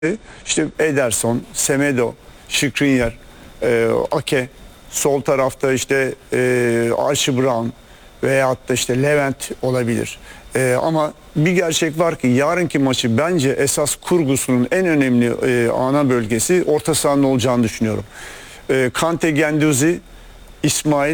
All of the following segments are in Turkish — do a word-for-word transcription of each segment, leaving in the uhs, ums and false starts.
İşte Ederson, Semedo, Skriniar, e, Ake, sol tarafta işte e, Archie Brown veyahut da işte Levent olabilir. E, ama bir gerçek var ki yarınki maçı bence esas kurgusunun en önemli e, ana bölgesi orta sahanın olacağını düşünüyorum. E, Kante, Guendouzi, İsmail,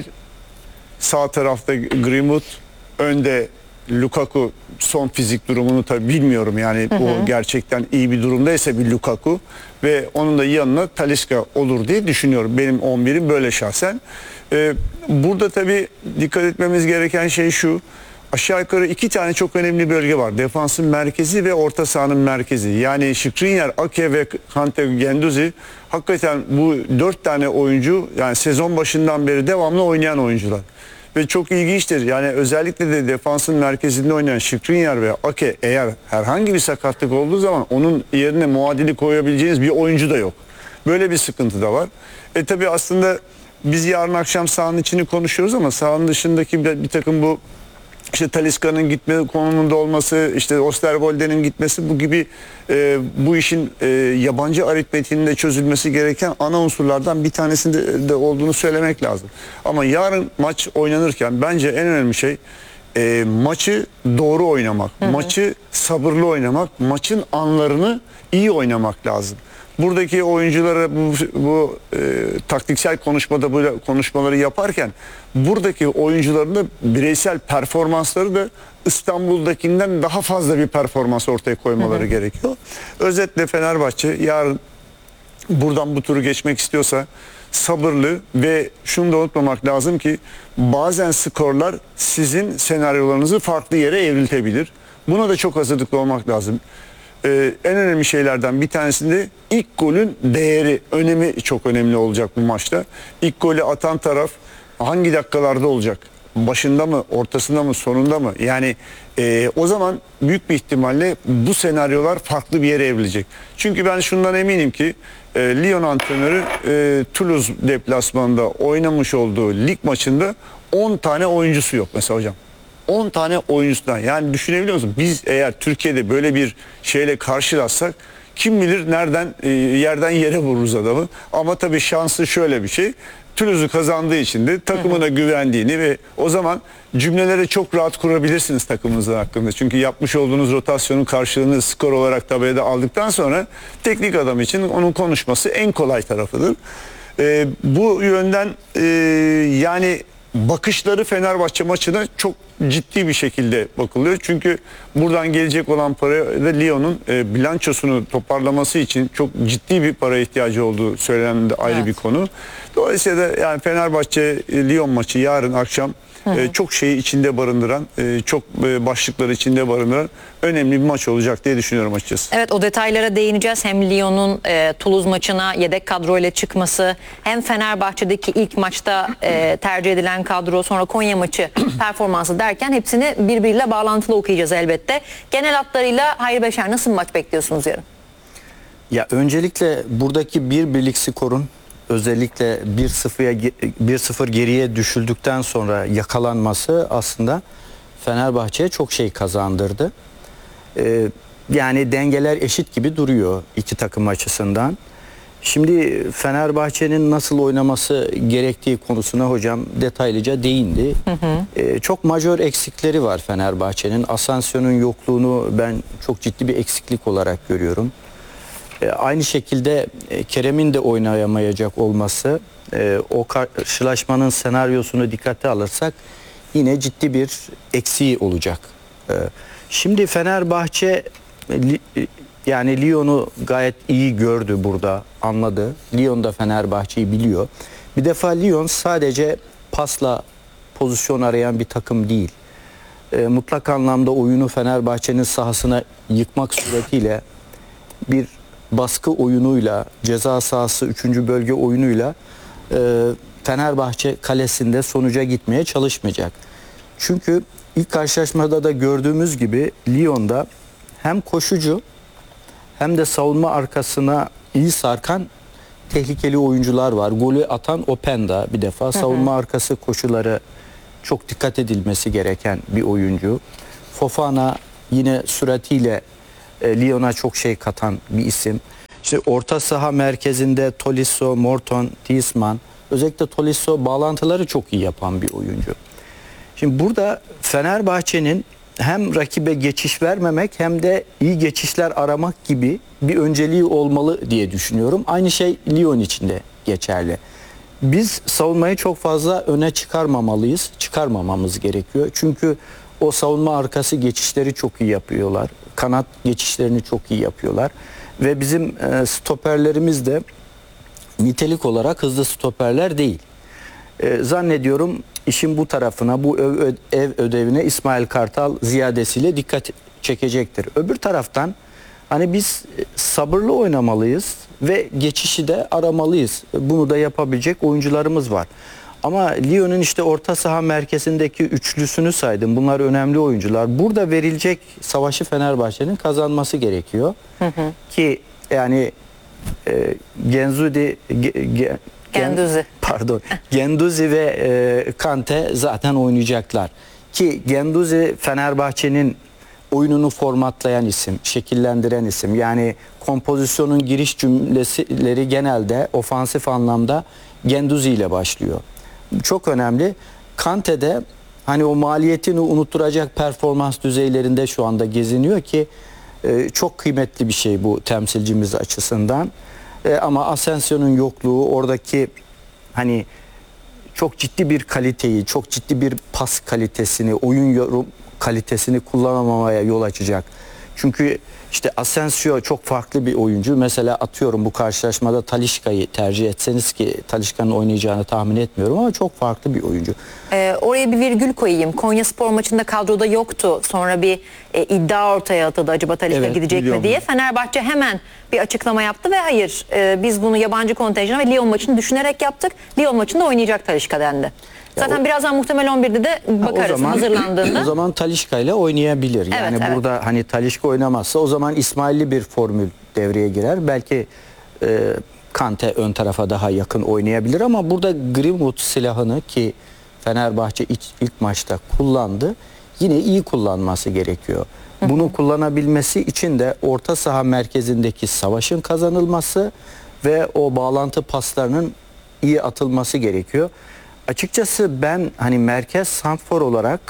sağ tarafta Greenwood, önde Lukaku. Son fizik durumunu tabi bilmiyorum yani, hı hı. O gerçekten iyi bir durumdaysa bir Lukaku ve onun da yanına Talisca olur diye düşünüyorum. Benim on birim böyle şahsen. Ee, burada tabi dikkat etmemiz gereken şey şu: aşağı yukarı iki tane çok önemli bölge var. Defansın merkezi ve orta sahanın merkezi. Yani Skriniar, Ake ve Kante, Guendouzi hakikaten bu dört tane oyuncu yani sezon başından beri devamlı oynayan oyuncular. Ve çok ilginçtir. Yani özellikle de defansın merkezinde oynayan Skriniar ve Ake, eğer herhangi bir sakatlık olduğu zaman onun yerine muadili koyabileceğiniz bir oyuncu da yok. Böyle bir sıkıntı da var. E tabi aslında biz yarın akşam sahanın içini konuşuyoruz ama sahanın dışındaki bir, bir takım bu işte Talisca'nın gitme konumunda olması, işte Osterwolde'nin gitmesi, bu gibi e, bu işin e, yabancı aritmetiğinde çözülmesi gereken ana unsurlardan bir tanesinde de olduğunu söylemek lazım. Ama yarın maç oynanırken bence en önemli şey e, maçı doğru oynamak, hı hı. maçı sabırlı oynamak, maçın anlarını iyi oynamak lazım. Buradaki oyunculara bu, bu e, taktiksel konuşmada böyle konuşmaları yaparken buradaki oyuncuların da bireysel performansları da İstanbul'dakinden daha fazla bir performans ortaya koymaları hı hı. gerekiyor. Özetle Fenerbahçe yarın buradan bu turu geçmek istiyorsa sabırlı ve şunu da unutmamak lazım ki bazen skorlar sizin senaryolarınızı farklı yere evriltebilir. Buna da çok hazırlıklı olmak lazım. Ee, en önemli şeylerden bir tanesinde ilk golün değeri, önemi çok önemli olacak bu maçta. İlk golü atan taraf hangi dakikalarda olacak? Başında mı, ortasında mı, sonunda mı? Yani e, o zaman büyük bir ihtimalle bu senaryolar farklı bir yere evrilecek. Çünkü ben şundan eminim ki e, Lyon antrenörü e, Toulouse deplasmanında oynamış olduğu lig maçında on tane oyuncusu yok mesela hocam. on tane oyuncusundan, yani düşünebiliyor musun? Biz eğer Türkiye'de böyle bir şeyle karşılaşsak kim bilir nereden e, yerden yere vururuz adamı. Ama tabii şansı şöyle bir şey: Toulouse'u kazandığı için de takımına hı hı. güvendiğini ve o zaman cümleleri çok rahat kurabilirsiniz takımınızın hakkında. Çünkü yapmış olduğunuz rotasyonun karşılığını skor olarak tabelada aldıktan sonra teknik adam için onun konuşması en kolay tarafıdır. E, bu yönden e, yani bakışları Fenerbahçe maçına çok ciddi bir şekilde bakılıyor. Çünkü buradan gelecek olan para ve Lyon'un e, bilançosunu toparlaması için çok ciddi bir para ihtiyacı olduğu söylenen de ayrı evet. bir konu. Dolayısıyla da yani Fenerbahçe Lyon maçı yarın akşam hı hı. E, çok şeyi içinde barındıran, e, çok e, başlıkları içinde barındıran önemli bir maç olacak diye düşünüyorum açıkçası. Evet, o detaylara değineceğiz. Hem Lyon'un e, Toulouse maçına yedek kadroyla çıkması, hem Fenerbahçe'deki ilk maçta e, tercih edilen kadro, sonra Konya maçı performansı derken hepsini birbiriyle bağlantılı okuyacağız elbette. Genel hatlarıyla Hayri Beşer, nasıl bir maç bekliyorsunuz yarın? Ya öncelikle buradaki bir birlik skorun özellikle bir sıfır geriye düşüldükten sonra yakalanması aslında Fenerbahçe'ye çok şey kazandırdı. Ee, yani dengeler eşit gibi duruyor iki takım açısından. Şimdi Fenerbahçe'nin nasıl oynaması gerektiği konusuna hocam detaylıca değindi. Hı hı. Ee, çok majör eksikleri var Fenerbahçe'nin. Asensio'nun yokluğunu ben çok ciddi bir eksiklik olarak görüyorum. E, aynı şekilde e, Kerem'in de oynayamayacak olması, e, o karşılaşmanın senaryosunu dikkate alırsak yine ciddi bir eksiği olacak. E, şimdi Fenerbahçe li, yani Lyon'u gayet iyi gördü burada, anladı. Lyon da Fenerbahçe'yi biliyor. Bir defa Lyon sadece pasla pozisyon arayan bir takım değil. E, mutlak anlamda oyunu Fenerbahçe'nin sahasına yıkmak suretiyle bir baskı oyunuyla, ceza sahası üçüncü bölge oyunuyla e, Fenerbahçe kalesinde sonuca gitmeye çalışmayacak. Çünkü ilk karşılaşmada da gördüğümüz gibi Lyon'da hem koşucu hem de savunma arkasına iyi sarkan tehlikeli oyuncular var. Golü atan Openda bir defa. Hı hı. Savunma arkası koşuları çok dikkat edilmesi gereken bir oyuncu. Fofana yine süratiyle e, Lyon'a çok şey katan bir isim. İşte orta saha merkezinde Tolisso, Morton, Tielemans, özellikle Tolisso bağlantıları çok iyi yapan bir oyuncu. Şimdi burada Fenerbahçe'nin hem rakibe geçiş vermemek hem de iyi geçişler aramak gibi bir önceliği olmalı diye düşünüyorum. Aynı şey Lyon için de geçerli. Biz savunmayı çok fazla öne çıkarmamalıyız, çıkarmamamız gerekiyor. Çünkü o savunma arkası geçişleri çok iyi yapıyorlar. Kanat geçişlerini çok iyi yapıyorlar. Ve bizim e, stoperlerimiz de nitelik olarak hızlı stoperler değil. E, zannediyorum işin bu tarafına, bu ev, ev ödevine İsmail Kartal ziyadesiyle dikkat çekecektir. Öbür taraftan hani biz sabırlı oynamalıyız ve geçişi de aramalıyız. Bunu da yapabilecek oyuncularımız var. Ama Lyon'un işte orta saha merkezindeki üçlüsünü saydım. Bunlar önemli oyuncular. Burada verilecek savaşı Fenerbahçe'nin kazanması gerekiyor. Hı hı. Ki yani e, Genzudi ge, ge, Genduzi. Pardon. Genduzi ve e, Kante zaten oynayacaklar. Ki Genduzi Fenerbahçe'nin oyununu formatlayan isim, şekillendiren isim. Yani kompozisyonun giriş cümleleri genelde ofansif anlamda Genduzi ile başlıyor. Çok önemli. Kante'de hani o maliyetini unutturacak performans düzeylerinde şu anda geziniyor ki e, çok kıymetli bir şey bu temsilcimiz açısından. E, ama Asensio'nun yokluğu oradaki hani çok ciddi bir kaliteyi, çok ciddi bir pas kalitesini, oyun yorum kalitesini kullanamamaya yol açacak. Çünkü işte Asensio çok farklı bir oyuncu. Mesela atıyorum bu karşılaşmada Talisca'yı tercih etseniz, ki Talisca'nın oynayacağını tahmin etmiyorum ama çok farklı bir oyuncu. Ee, oraya bir virgül koyayım. Konyaspor maçında kadroda yoktu. Sonra bir e, iddia ortaya atıldı. Acaba Talisca Evet, gidecek mi biliyorum. diye. Fenerbahçe hemen bir açıklama yaptı ve hayır e, biz bunu yabancı kontenjanı ve Lyon maçını düşünerek yaptık. Lyon maçında oynayacak Talisca dendi. Zaten o, birazdan muhtemel on birde de bakarız o zaman, hazırlandığında. O zaman Talisca ile oynayabilir. Yani Evet, evet. burada hani Talisca oynamazsa o zaman İsmailli bir formül devreye girer. Belki e, Kante ön tarafa daha yakın oynayabilir ama burada Greenwood silahını, ki Fenerbahçe ilk, ilk maçta kullandı, yine iyi kullanması gerekiyor. Bunu kullanabilmesi için de orta saha merkezindeki savaşın kazanılması ve o bağlantı paslarının iyi atılması gerekiyor. Açıkçası ben hani merkez santrfor olarak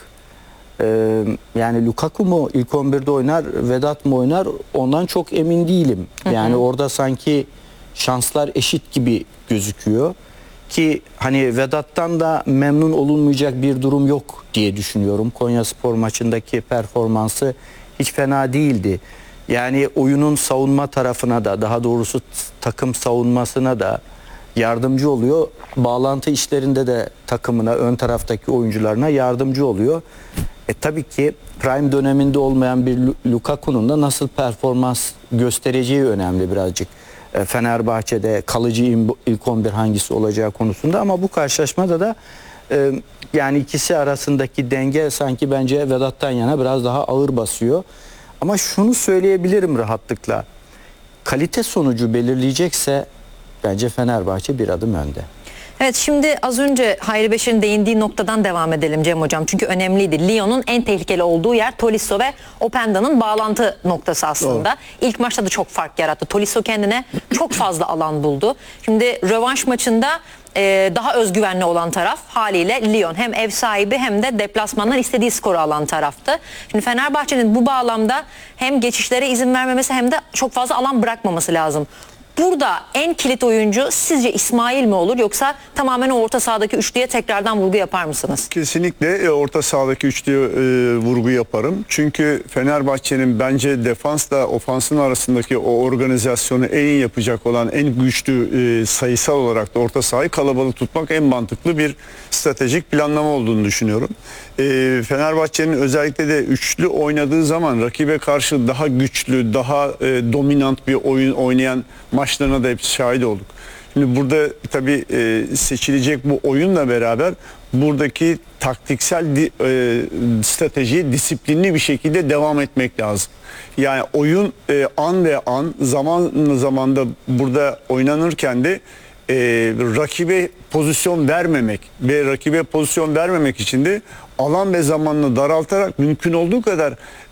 e, yani Lukaku mu ilk on birde oynar, Vedat mı oynar, ondan çok emin değilim. Yani hı hı. Orada sanki şanslar eşit gibi gözüküyor. Ki hani Vedat'tan da memnun olunmayacak bir durum yok diye düşünüyorum. Konyaspor maçındaki performansı hiç fena değildi. Yani oyunun savunma tarafına da, daha doğrusu takım savunmasına da yardımcı oluyor. Bağlantı işlerinde de takımına, ön taraftaki oyuncularına yardımcı oluyor. E tabii ki prime döneminde olmayan bir Lukaku'nun da nasıl performans göstereceği önemli birazcık. E, Fenerbahçe'de kalıcı ilk on bir hangisi olacağı konusunda, ama bu karşılaşmada da e, yani ikisi arasındaki denge sanki bence Vedat'tan yana biraz daha ağır basıyor. Ama şunu söyleyebilirim rahatlıkla. Kalite sonucu belirleyecekse bence Fenerbahçe bir adım önde. Evet, şimdi az önce Hayri Beşir'in değindiği noktadan devam edelim Cem Hocam. Çünkü önemliydi. Lyon'un en tehlikeli olduğu yer Tolisso ve Openda'nın bağlantı noktası aslında. Doğru. İlk maçta da çok fark yarattı. Tolisso kendine çok fazla alan buldu. Şimdi rövanş maçında e, daha özgüvenli olan taraf haliyle Lyon. Hem ev sahibi hem de deplasmandan istediği skoru alan taraftı. Şimdi Fenerbahçe'nin bu bağlamda hem geçişlere izin vermemesi hem de çok fazla alan bırakmaması lazım. Burada en kilit oyuncu sizce İsmail mi olur, yoksa tamamen o orta sahadaki üçlüye tekrardan vurgu yapar mısınız? Kesinlikle orta sahadaki üçlüye e, vurgu yaparım. Çünkü Fenerbahçe'nin bence defansla ofansın arasındaki o organizasyonu en iyi yapacak olan, en güçlü e, sayısal olarak da orta sahayı kalabalık tutmak en mantıklı bir stratejik planlama olduğunu düşünüyorum. E, Fenerbahçe'nin özellikle de üçlü oynadığı zaman rakibe karşı daha güçlü, daha e, dominant bir oyun oynayan maçlarına da hep şahit olduk. Şimdi burada tabii e, seçilecek bu oyunla beraber buradaki taktiksel di, e, stratejiye disiplinli bir şekilde devam etmek lazım. Yani oyun e, an ve an, zaman zamanda burada oynanırken de e, rakibe pozisyon vermemek ve rakibe pozisyon vermemek için de alan ve zamanını daraltarak mümkün olduğu kadar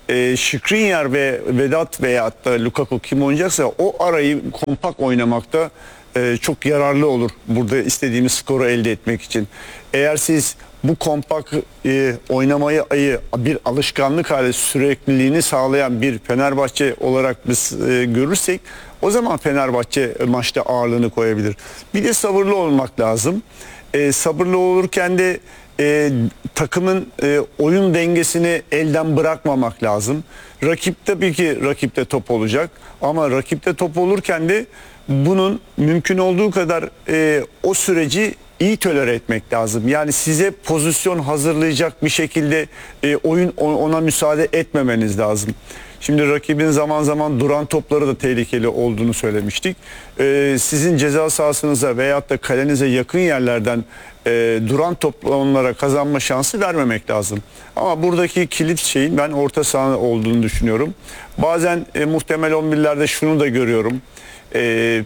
e, Skriniar ve Vedat veyahut da Lukaku kim oynayacaksa o arayı kompakt oynamakta e, çok yararlı olur. Burada istediğimiz skoru elde etmek için. Eğer siz bu kompakt e, oynamayı ayı bir alışkanlık hale sürekliliğini sağlayan bir Fenerbahçe olarak biz e, görürsek o zaman Fenerbahçe maçta ağırlığını koyabilir. Bir de sabırlı olmak lazım. E, sabırlı olurken de e, takımın e, oyun dengesini elden bırakmamak lazım. Rakip tabii ki rakipte top olacak ama rakipte top olurken de bunun mümkün olduğu kadar e, o süreci iyi tolere etmek lazım. Yani size pozisyon hazırlayacak bir şekilde e, oyun ona müsaade etmemeniz lazım. Şimdi rakibin zaman zaman duran topları da tehlikeli olduğunu söylemiştik. E, sizin ceza sahasınıza veyahut da kalenize yakın yerlerden e, duran top onlara kazanma şansı vermemek lazım. Ama buradaki kilit şeyin ben orta saha olduğunu düşünüyorum. Bazen e, muhtemel on birlerde şunu da görüyorum. E,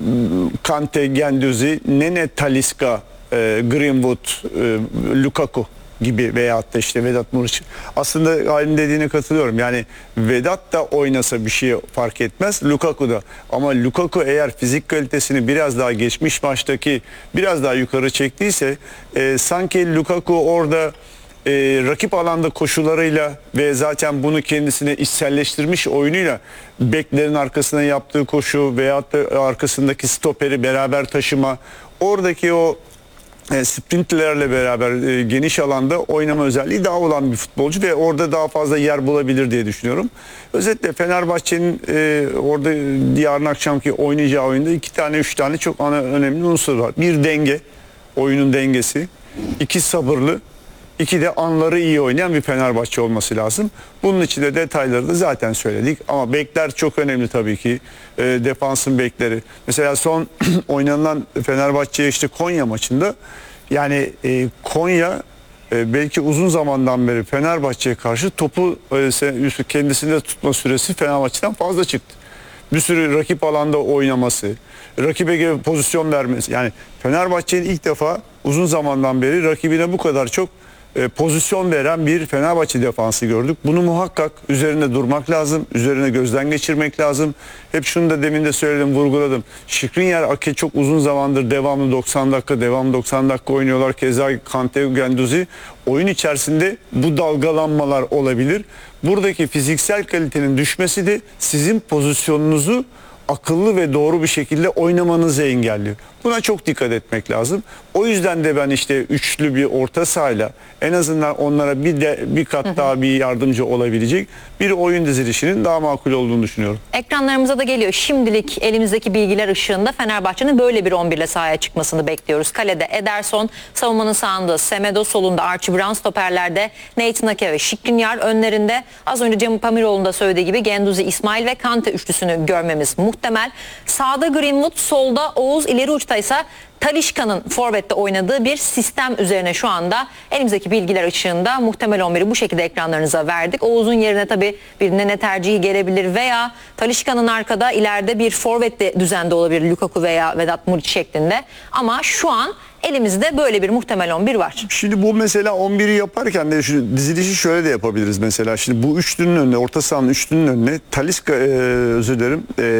Kante, Guendouzi, Nene, Talisca, e, Greenwood, e, Lukaku gibi veyahut da işte Vedat Muriç. Aslında aynı dediğine katılıyorum. Yani Vedat da oynasa bir şey fark etmez. Lukaku da. Ama Lukaku eğer fizik kalitesini biraz daha geçmiş maçtaki biraz daha yukarı çektiyse e, sanki Lukaku orada e, rakip alanda koşularıyla ve zaten bunu kendisine içselleştirmiş oyunuyla beklerin arkasına yaptığı koşu veyahut da arkasındaki stoperi beraber taşıma, oradaki o E, sprintlerle beraber e, geniş alanda oynama özelliği daha olan bir futbolcu ve orada daha fazla yer bulabilir diye düşünüyorum. Özetle Fenerbahçe'nin e, orada yarın akşamki oynayacağı oyunda iki tane üç tane çok ana önemli unsur var. Bir denge, oyunun dengesi. İki sabırlı. İki de anları iyi oynayan bir Fenerbahçe olması lazım. Bunun için de detayları da zaten söyledik. Ama bekler çok önemli tabii ki. E, defansın bekleri. Mesela son oynanılan Fenerbahçe işte Konya maçında yani e, Konya e, belki uzun zamandan beri Fenerbahçe'ye karşı topu e, kendisinde tutma süresi Fenerbahçe'den fazla çıktı. Bir sürü rakip alanda oynaması, rakibe göre pozisyon vermesi. Yani Fenerbahçe'nin ilk defa uzun zamandan beri rakibine bu kadar çok E, pozisyon veren bir Fenerbahçe defansı gördük. Bunu muhakkak üzerine durmak lazım. Üzerine gözden geçirmek lazım. Hep şunu da demin de söyledim, vurguladım. Skriniar, Ake çok uzun zamandır devamlı doksan dakika, devamlı doksan dakika oynuyorlar. Keza Kante, Guendouzi. Oyun içerisinde bu dalgalanmalar olabilir. Buradaki fiziksel kalitenin düşmesi de sizin pozisyonunuzu akıllı ve doğru bir şekilde oynamanızı engelliyor. Buna çok dikkat etmek lazım. O yüzden de ben işte üçlü bir orta sahayla en azından onlara bir de bir kat daha bir yardımcı olabilecek bir oyun dizilişinin daha makul olduğunu düşünüyorum. Ekranlarımıza da geliyor. Şimdilik elimizdeki bilgiler ışığında Fenerbahçe'nin böyle bir on bir ile sahaya çıkmasını bekliyoruz. Kalede Ederson, savunmanın sağında Semedo, solunda Archie Brown, stoperlerde Nathan Ake ve Skriniar, önlerinde az önce Cem Pamiroğlu'nun da söylediği gibi Guendouzi, İsmail ve Kante üçlüsünü görmemiz muhtemel. Sağda Greenwood, solda Oğuz, ileri uçta ise Talisca'nın forvette oynadığı bir sistem üzerine şu anda elimizdeki bilgiler ışığında muhtemel on biri bu şekilde ekranlarınıza verdik. Oğuz'un yerine tabii bir Nene tercihi gelebilir veya Talisca'nın arkada ileride bir forvette düzende olabilir, Lukaku veya Vedat Muriç şeklinde. Ama şu an elimizde böyle bir muhtemel on bir var. Şimdi bu mesela on biri yaparken de şu dizilişi şöyle de yapabiliriz mesela. Şimdi bu üçlünün önüne, orta sahanın üçlünün önüne Talisca, e, özür dilerim,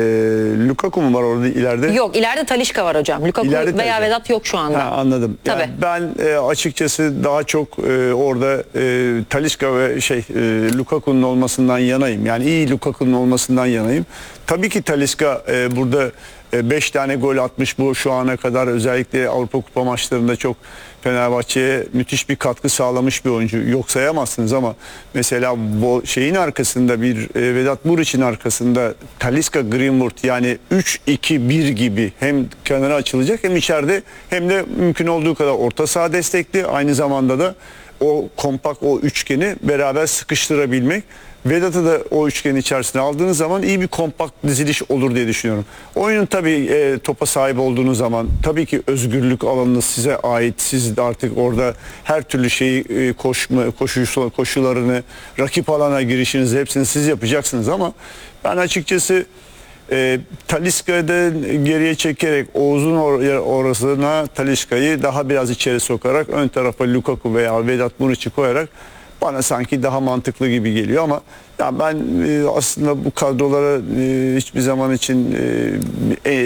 e, Lukaku mu var orada ileride? Yok, ileride Talisca var hocam. Lukaku İleride veya Talisca. Vedat yok şu anda. Ha, anladım. Yani Tabii. ben e, açıkçası daha çok e, orada e, Talisca ve şey e, Lukaku'nun olmasından yanayım. Yani iyi Lukaku'nun olmasından yanayım. Tabii ki Talisca e, burada beş tane gol atmış bu şu ana kadar, özellikle Avrupa Kupa maçlarında çok Fenerbahçe'ye müthiş bir katkı sağlamış bir oyuncu. Yok sayamazsınız ama mesela bu şeyin arkasında bir e, Vedat Muriç'in arkasında Talisca, Greenwood, yani üç iki bir gibi hem kenara açılacak hem içeride hem de mümkün olduğu kadar orta saha destekli, aynı zamanda da o kompakt o üçgeni beraber sıkıştırabilmek. Vedat'ı da o üçgenin içerisine aldığınız zaman iyi bir kompakt diziliş olur diye düşünüyorum. Oyunun tabii e, topa sahip olduğunuz zaman tabii ki özgürlük alanınız size ait. Siz de artık orada her türlü şeyi e, koşma, koşu, koşularını, rakip alana girişinizi hepsini siz yapacaksınız ama ben açıkçası E, Talisca'dan geriye çekerek Oğuz'un or orasına Talisca'yı daha biraz içeri sokarak ön tarafa Lukaku veya Vedat Muriç'i koyarak bana sanki daha mantıklı gibi geliyor ama ya ben e, aslında bu kadrolara e, hiçbir zaman için e,